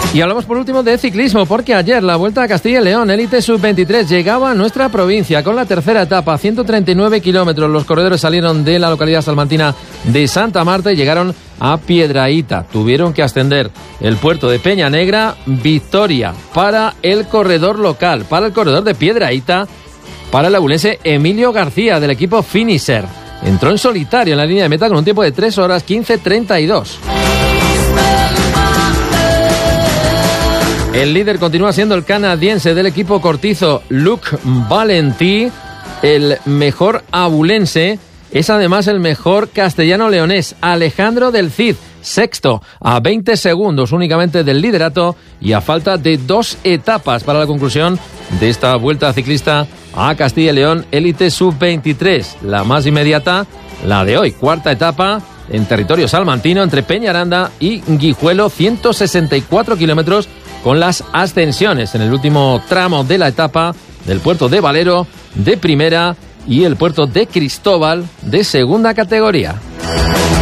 Y hablamos por último de ciclismo, porque ayer la Vuelta a Castilla y León, Élite Sub-23, llegaba a nuestra provincia con la tercera etapa, 139 kilómetros. Los corredores salieron de la localidad salmantina de Santa Marta y llegaron a Piedrahíta. Tuvieron que ascender el puerto de Peña Negra. Victoria para el corredor local, para el corredor de Piedrahíta, para el abulense Emilio García del equipo Finisher. Entró en solitario en la línea de meta con un tiempo de 3 horas 15:32. El líder continúa siendo el canadiense del equipo Cortizo, Luc Valentí. El mejor abulense es además el mejor castellano-leonés, Alejandro del Cid, sexto, a 20 segundos únicamente del liderato y a falta de 2 etapas para la conclusión de esta Vuelta Ciclista a Castilla y León, Élite Sub-23. La más inmediata, la de hoy, cuarta etapa en territorio salmantino entre Peñaranda y Guijuelo, 164 kilómetros con las ascensiones en el último tramo de la etapa del puerto de Valero de primera y el puerto de Cristóbal de segunda categoría.